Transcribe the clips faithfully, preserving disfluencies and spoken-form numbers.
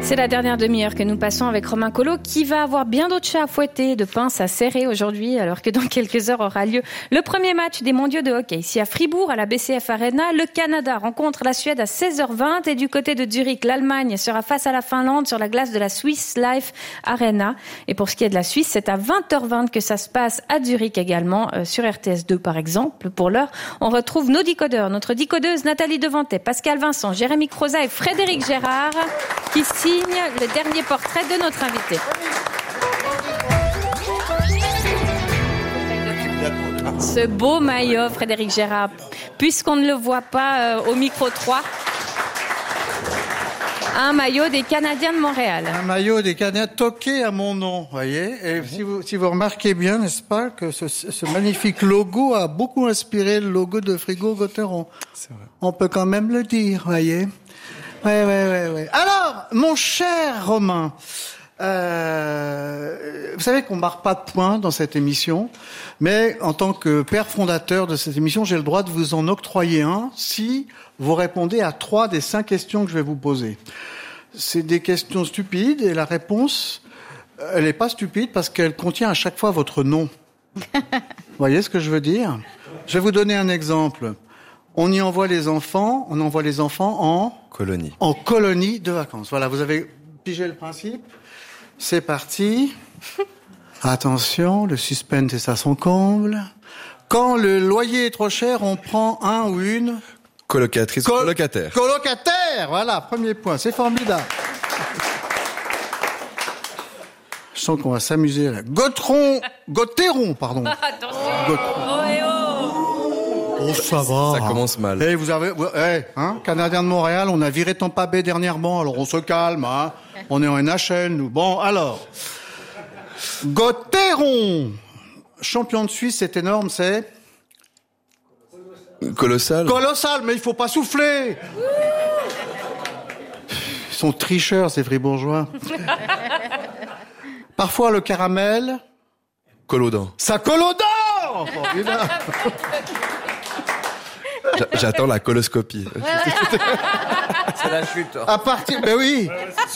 C'est la dernière demi-heure que nous passons avec Romain Colo qui va avoir bien d'autres chats à fouetter, de pinces à serrer aujourd'hui, alors que dans quelques heures aura lieu le premier match des mondiaux de hockey. Ici à Fribourg, à la B C F Arena, le Canada rencontre la Suède à seize heures vingt et du côté de Zurich, l'Allemagne sera face à la Finlande sur la glace de la Swiss Life Arena. Et pour ce qui est de la Suisse, c'est à vingt heures vingt que ça se passe à Zurich également, euh, sur R T S deux par exemple. Pour l'heure, on retrouve nos décodeurs, notre décodeuse Nathalie Devantet, Pascal Vincent, Jérémy Croza et Frédéric Gérard qui signent le dernier portrait de notre invité. Ce beau maillot, Frédéric Gérard, puisqu'on ne le voit pas euh, au micro trois, un maillot des Canadiens de Montréal. Un maillot des Canadiens toqué à mon nom, voyez. Et si vous, si vous remarquez bien, n'est-ce pas, que ce, ce magnifique logo a beaucoup inspiré le logo de Frigo Gotteron. C'est vrai. On peut quand même le dire, voyez. Ouais, ouais, ouais, ouais. Alors, mon cher Romain, euh, vous savez qu'on marque pas de points dans cette émission, mais en tant que père fondateur de cette émission, j'ai le droit de vous en octroyer un si vous répondez à trois des cinq questions que je vais vous poser. C'est des questions stupides et la réponse, elle est pas stupide parce qu'elle contient à chaque fois votre nom. Vous voyez ce que je veux dire ? Je vais vous donner un exemple. On y envoie les enfants, on envoie les enfants en colonie. En colonie de vacances. Voilà, vous avez pigé le principe. C'est parti. Attention, le suspense est à son comble. Quand le loyer est trop cher, on prend un ou une colocatrice Col- ou colocataire. Colocataire, voilà, premier point, c'est formidable. Je sens qu'on va s'amuser là. Gotteron, Gotteron, pardon. Attention. Gotteron. Oh et oh. Oh, ça va. Ça commence mal. Eh, vous avez, eh, hein, Canadien de Montréal, on a viré Tampa Bay dernièrement, alors on se calme, hein. On est en N H L, nous. Bon, alors. Gotteron. Champion de Suisse, c'est énorme, c'est? Colossal. Colossal, mais il faut pas souffler. Ils sont tricheurs, ces fribourgeois. Parfois, le caramel. Collodant. Ça collodant! J'attends la coloscopie. C'est la chute. À partir, ben oui.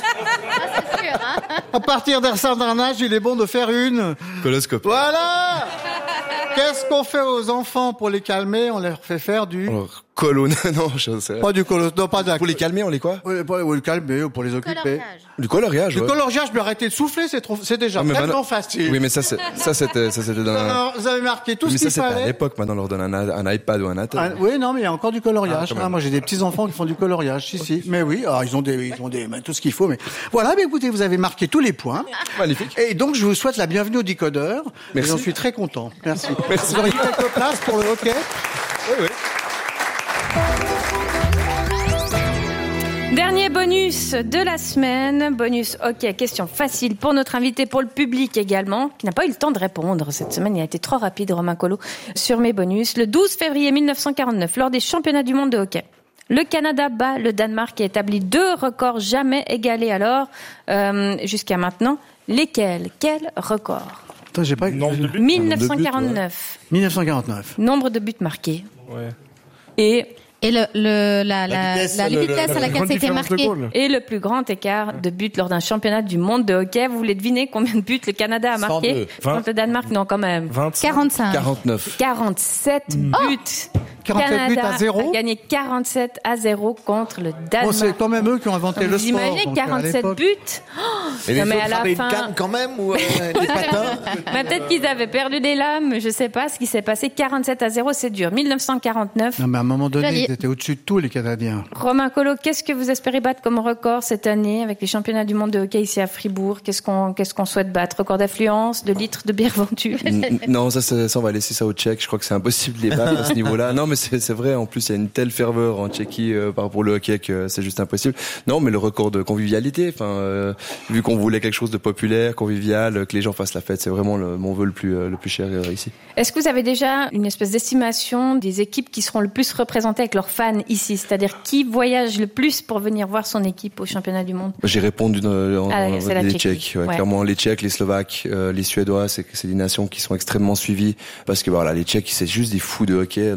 À partir d'un certain âge, il est bon de faire une Coloscopie. Voilà. Qu'est-ce qu'on fait aux enfants pour les calmer? On leur fait faire du... Alors, colo, non, je sais. Pas du colo... Non, pas de la... Pour les calmer, on les quoi? Oui, pour les calmer ou pour les occuper. Coloriage. Du coloriage, Du ouais. coloriage, mais arrêtez de souffler, c'est trop, c'est déjà Ah, mais vraiment maintenant- facile. Oui, mais ça, c'est, ça, c'était, ça, c'était dans un... Alors, vous avez marqué tout mais ce ça, qu'il c'était à fallait. l'époque. Maintenant, on leur donne un, un iPad ou un Ah, iPad. oui, non, mais il y a encore du coloriage. Ah, quand même. Ah, moi, j'ai des petits-enfants qui font du coloriage, si, si. Mais oui, alors, ils ont des, ils ont des, ben, tout ce qu'il faut, mais voilà, mais écoutez, vous avez marqué tous les points. Magnifique. Et donc, je vous souhaite la bienvenue au décodeur. Merci. Et j'en suis très content. Merci. Merci. Vous auriez quelques places pour le hockey? Oui, oui. Dernier bonus de la semaine, bonus hockey, question facile pour notre invité, pour le public également, qui n'a pas eu le temps de répondre. Cette semaine, il a été trop rapide, Romain Colo, sur mes bonus. Le douze février mille neuf cent quarante-neuf, lors des championnats du monde de hockey, le Canada bat le Danemark et établit deux records jamais égalés alors, euh, jusqu'à maintenant. Lesquels? Quel record? Attends, j'ai pas... mille neuf cent quarante-neuf. mille neuf cent quarante-neuf. Nombre de buts marqués. Ouais. Et... Et le, le, la, la, vitesse, la le- vitesse le- à la laquelle grande ça a été différence de marqué. goal. Et le plus grand écart de buts lors d'un championnat du monde de hockey. Vous voulez deviner combien de buts le Canada a marqué cent deux. contre le Danemark? Non, quand même. vingt-cinq. quarante-cinq. quarante-neuf. quarante-sept buts. quarante-sept buts à zéro. a gagné quarante-sept à zéro contre le Bon, Danemark. c'est quand même eux qui ont inventé le Vous sport. imaginez donc, à quarante-sept l'époque. buts? Oh, Et les non, mais autres à la avaient une fin, canne quand même ou euh, des patins? mais peut-être qu'ils avaient perdu des lames. Je sais pas ce qui s'est passé. quarante-sept à zéro, c'est dur. mille neuf cent quarante-neuf. Non, mais à un moment donné, Joli. ils étaient au-dessus de tout, les Canadiens. Romain Colo, qu'est-ce que vous espérez battre comme record cette année avec les championnats du monde de hockey ici à Fribourg? Qu'est-ce qu'on, qu'est-ce qu'on souhaite battre? Record d'affluence, de litres de bière vendue? N- Non, ça, ça, ça, on va laisser ça au Tchèques. Je crois que c'est impossible de les battre à ce niveau-là. Non, mais c'est, c'est vrai. En plus, il y a une telle ferveur en Tchéquie euh, par rapport au hockey que c'est juste impossible. Non, mais le record de convivialité. Enfin, euh, vu qu'on voulait quelque chose de populaire, convivial, que les gens fassent la fête, c'est vraiment le, mon vœu le plus, euh, le plus cher euh, ici. Est-ce que vous avez déjà une espèce d'estimation des équipes qui seront le plus représentées avec leurs fans ici? C'est-à-dire qui voyage le plus pour venir voir son équipe au championnat du monde? J'ai répondu euh, en, Ah, en- c'est la les Tchéquie. Tchèques. Ouais, Ouais. Clairement, les Tchèques, les Slovaques, euh, les Suédois, c'est, c'est des nations qui sont extrêmement suivies parce que voilà, les Tchèques, c'est juste des fous de hockey. Donc on sait qu'on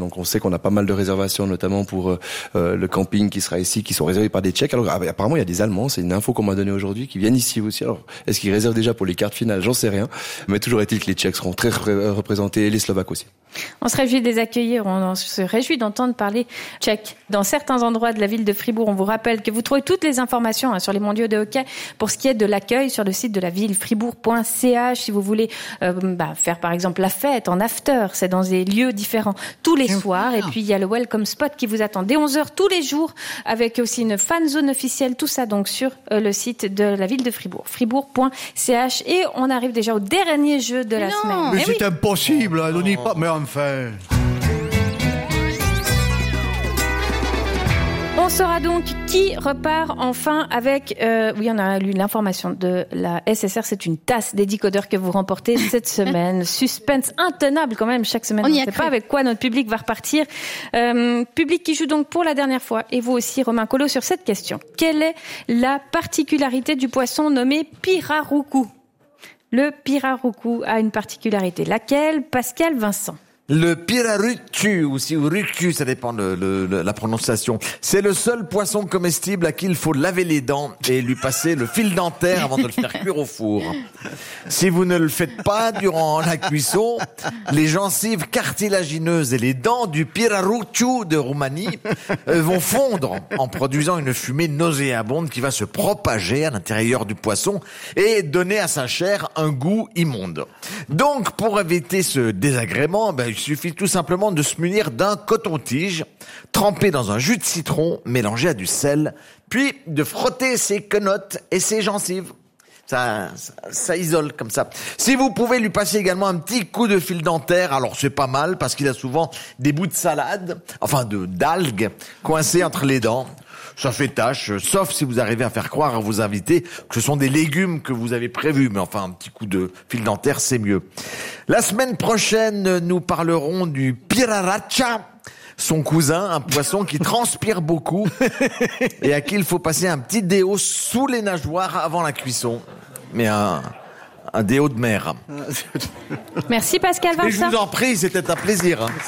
qu'on a pas mal de réservations, notamment pour euh, le camping qui sera ici, qui sont réservés par des Tchèques. Alors apparemment il y a des Allemands, c'est une info qu'on m'a donnée aujourd'hui, qui viennent ici aussi. Alors est-ce qu'ils réservent déjà pour les quarts finales? J'en sais rien. Mais toujours est-il que les Tchèques seront très représentés, et les Slovaques aussi. On se réjouit de les accueillir, on se réjouit d'entendre parler tchèque. Dans certains endroits de la ville de Fribourg, on vous rappelle que vous trouvez toutes les informations hein, sur les mondiaux de hockey pour ce qui est de l'accueil sur le site de la ville, fribourg point c h. Si vous voulez euh, bah, faire par exemple la fête en after, c'est dans des lieux différents tous les soirs. Et puis il y a le welcome spot qui vous attend dès onze heures tous les jours, avec aussi une fan zone officielle, tout ça donc sur euh, le site de la ville de Fribourg, fribourg point c h. Et on arrive déjà au dernier jeu de la non. semaine. Mais Eh c'est oui. impossible, on n'y pas, mais enfin... On saura donc qui repart enfin avec... Euh, oui, on a lu l'information de la S S R. C'est une tasse des décodeurs que vous remportez cette semaine. Suspense intenable quand même chaque semaine. On On y ne a sait cru. pas avec quoi notre public va repartir. Euh, public qui joue donc pour la dernière fois. Et vous aussi, Romain Collot, sur cette question. Quelle est la particularité du poisson nommé pirarucu? Le pirarucu a une particularité. Laquelle? Pascal Vincent. Le pirarucu, ou si ou rucu, ça dépend de, de, de la prononciation. C'est le seul poisson comestible à qui il faut laver les dents et lui passer le fil dentaire avant de le faire cuire au four. Si vous ne le faites pas durant la cuisson, les gencives cartilagineuses et les dents du pirarucu de Roumanie euh, vont fondre en produisant une fumée nauséabonde qui va se propager à l'intérieur du poisson et donner à sa chair un goût immonde. Donc, pour éviter ce désagrément, ben, il suffit tout simplement de se munir d'un coton-tige trempé dans un jus de citron mélangé à du sel, puis de frotter ses quenottes et ses gencives. Ça, ça, ça isole comme ça. Si vous pouvez lui passer également un petit coup de fil dentaire, alors c'est pas mal parce qu'il a souvent des bouts de salade, enfin de d'algues coincés entre les dents. Ça fait tâche, sauf si vous arrivez à faire croire à vos invités que ce sont des légumes que vous avez prévus. Mais enfin, un petit coup de fil dentaire, c'est mieux. La semaine prochaine, nous parlerons du piraracha, son cousin, un poisson qui transpire beaucoup et à qui il faut passer un petit déo sous les nageoires avant la cuisson. Mais un, un déo de mer. Merci Pascal Mais je Vincent. vous en prie, c'était un plaisir. hein.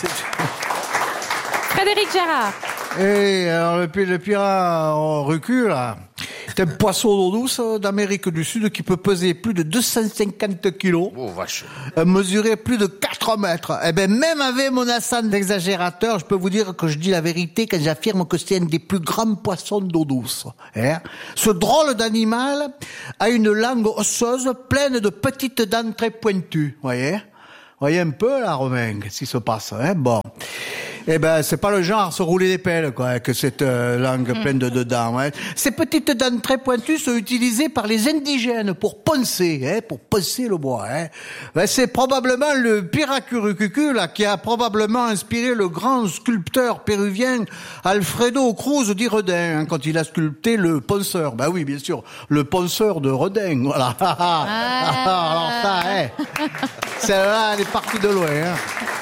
Frédéric Gérard. Et alors le, pi- le pirarucu, là, c'est un poisson d'eau douce d'Amérique du Sud qui peut peser plus de deux cent cinquante kilos, Oh vache. euh, mesurer plus de quatre mètres. Eh ben même avec mon accent d'exagérateur, je peux vous dire que je dis la vérité quand j'affirme que c'est un des plus grands poissons d'eau douce. Hein. Ce drôle d'animal a une langue osseuse pleine de petites dents très pointues. Voyez, voyez un peu là, Romain, ce qui se passe. Hein. Bon. Eh ben, c'est pas le genre à se rouler des pelles, quoi, que cette euh, langue pleine de, de dents. Ouais. Ces petites dents très pointues sont utilisées par les indigènes pour poncer, hein, pour poncer le bois. Hein. Ben, c'est probablement le piracurucucu, là, qui a probablement inspiré le grand sculpteur péruvien Alfredo Cruz di Redin, hein, quand il a sculpté le ponceur. Ben oui, bien sûr, le ponceur de Redin, voilà. Ah. Alors ça, hein, celle-là, elle est partie de loin. Hein.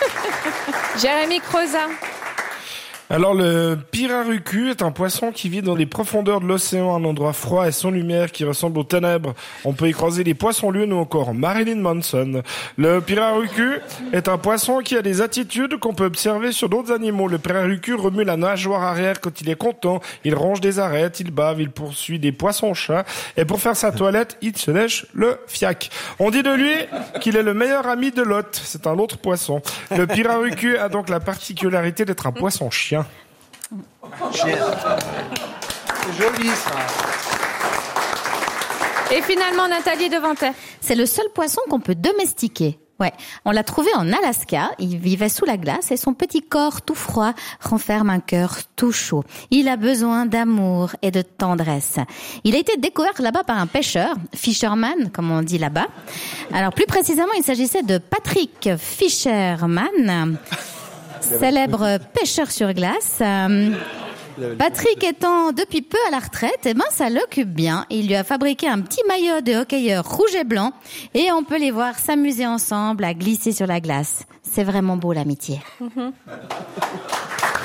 Jérémy Crozat. Alors le pirarucu est un poisson qui vit dans les profondeurs de l'océan, un endroit froid et sans lumière qui ressemble aux ténèbres. On peut y croiser les poissons-lunes ou encore Marilyn Manson. Le pirarucu est un poisson qui a des attitudes qu'on peut observer sur d'autres animaux. Le pirarucu remue la nageoire arrière quand il est content, il ronge des arêtes, il bave, il poursuit des poissons-chats et pour faire sa toilette, il se lèche le fiac. On dit de lui qu'il est le meilleur ami de Lot. C'est un autre poisson. Le pirarucu a donc la particularité d'être un poisson-chien. C'est joli, ça. Et finalement, Nathalie Devantet. C'est le seul poisson qu'on peut domestiquer. Ouais, on l'a trouvé en Alaska, il vivait sous la glace et son petit corps tout froid renferme un cœur tout chaud. Il a besoin d'amour et de tendresse. Il a été découvert là-bas par un pêcheur, fisherman comme on dit là-bas. Alors plus précisément, il s'agissait de Patrick Fisherman, célèbre pêcheur sur glace. Patrick étant depuis peu à la retraite, eh ben ça l'occupe bien. Il lui a fabriqué un petit maillot de hockeyeur rouge et blanc et on peut les voir s'amuser ensemble à glisser sur la glace. C'est vraiment beau l'amitié. Mm-hmm.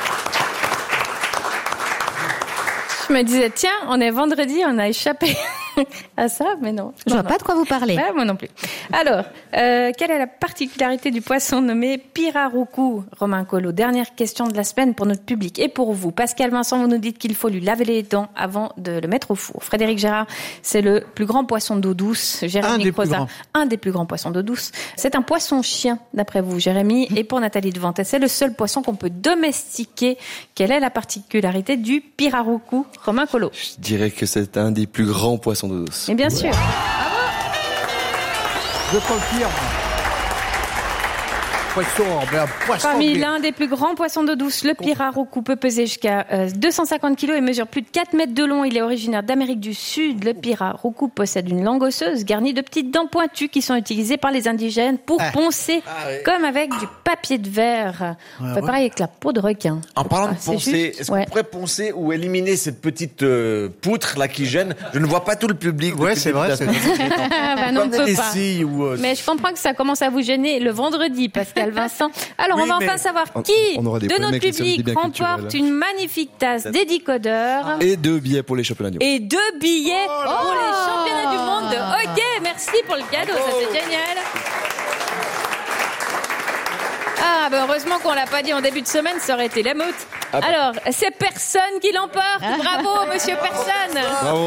Je me disais, tiens, on est vendredi, on a échappé Ah ça, mais non. Je non, vois non. pas de quoi vous parlez. Ouais, moi non plus. Alors, euh, quelle est la particularité du poisson nommé Pirarucu, Romain Collot? Dernière question de la semaine pour notre public et pour vous. Pascal Vincent, vous nous dites qu'il faut lui laver les dents avant de le mettre au four. Frédéric Gérard, c'est le plus grand poisson d'eau douce. Jérémy Un des plus Croza, grands. un des plus grands poissons d'eau douce. C'est un poisson-chien, d'après vous, Jérémy. Et pour Nathalie Devantet, c'est le seul poisson qu'on peut domestiquer. Quelle est la particularité du Pirarucu, Romain Collot? Je dirais que c'est un des plus grands poissons d'eau douce. Et bien sûr. Je confirme. Poisson, mais un poisson. Parmi mais- l'un des plus grands poissons d'eau douce, le Pirarucu peut peser jusqu'à euh, deux cent cinquante kilos et mesure plus de quatre mètres de long. Il est originaire d'Amérique du Sud. Le Pirarucu possède une langue osseuse garnie de petites dents pointues qui sont utilisées par les indigènes pour Ah. poncer, comme avec du papier de verre. On fait ouais. pareil avec la peau de requin. En parlant Ah, de c'est poncer, juste, est-ce qu'on ouais. pourrait poncer ou éliminer cette petite euh, poutre là qui gêne? Je ne vois pas tout le public. Ouais, depuis c'est le début vrai, de la c'est semaine. Ah, bah non, on ne Comme peut des pas. scies ou, euh, Mais je comprends que ça commence à vous gêner le vendredi, Pascal Vincent. Alors, Oui, on va mais enfin savoir on- qui on aura des de problèmes notre avec les samedis public bien remporte culturels. une magnifique tasse des décodeurs. Et deux billets pour les championnats du monde. Et deux billets pour les championnats du monde de hockey. Merci pour le cadeau, ça c'est génial. Ah, ben heureusement qu'on l'a pas dit en début de semaine, ça aurait été la meute. Ah bah. Alors, c'est personne qui l'emporte. Bravo, monsieur Personne. Bravo.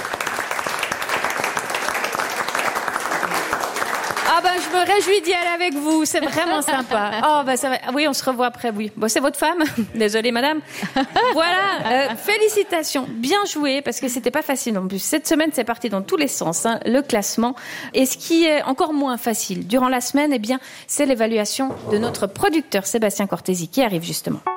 Ah ben, je me réjouis d'y aller avec vous, c'est vraiment sympa. Oh ben ça va. Oui, on se revoit après, oui. Bon, c'est votre femme. Désolée, madame. Voilà, euh, félicitations, bien joué, parce que c'était pas facile en plus. Cette semaine, c'est parti dans tous les sens, hein, le classement. Et ce qui est encore moins facile durant la semaine, eh bien, c'est l'évaluation de notre producteur Sébastien Cortési qui arrive justement.